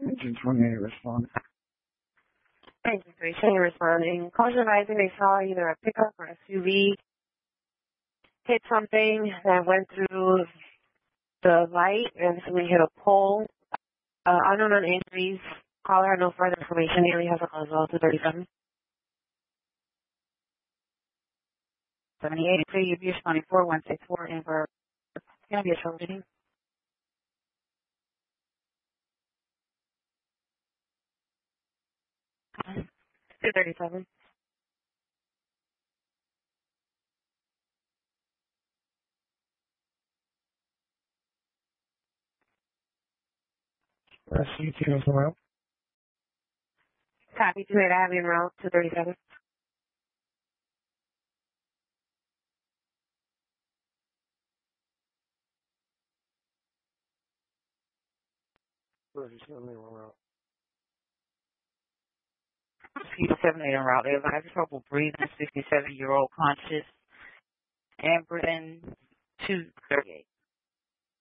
Engine 28 responding. Engine 3 responding. Calls advising they saw either a pickup or SUV hit something that went through the light and so we hit a pole. Unknown injuries. Caller had no further information. The area has a call as well, 237. 78, UB responding 4164 and for going to be a troubleshooting. Uh, 237. CT as well. Copy 28 Abbey and route 237. Mosquito 78 en route. They advise trouble breathing, 67-year-old conscious, and breathing 238.